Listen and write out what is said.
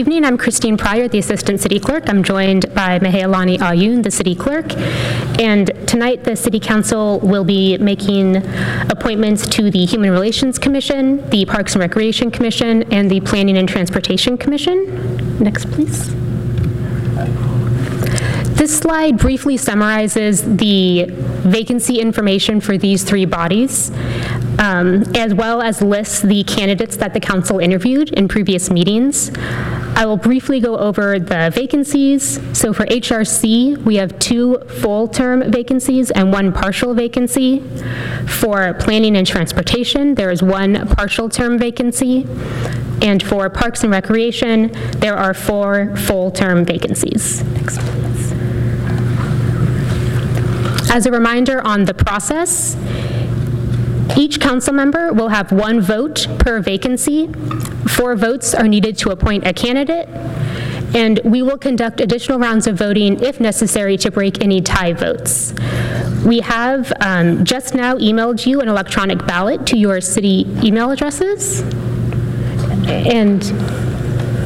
evening. I'm Christine Pryor, the Assistant City Clerk. I'm joined by Mehealani Ayun, the City Clerk. And tonight, the City Council will be making appointments to the Human Relations Commission, the Parks and Recreation Commission, and the Planning and Transportation Commission. Next, please. This slide briefly summarizes the vacancy information for these three bodies, as well as lists the candidates that the council interviewed in previous meetings. I will briefly go over the vacancies. So for HRC, we have 2 full-term vacancies and 1 partial vacancy. For Planning and Transportation, there is 1 partial-term vacancy. And for Parks and Recreation, there are 4 full-term vacancies. Next, please. As a reminder on the process, each council member will have 1 vote per vacancy. 4 votes are needed to appoint a candidate, and we will conduct additional rounds of voting if necessary to break any tie votes. We have just now emailed you an electronic ballot to your city email addresses, and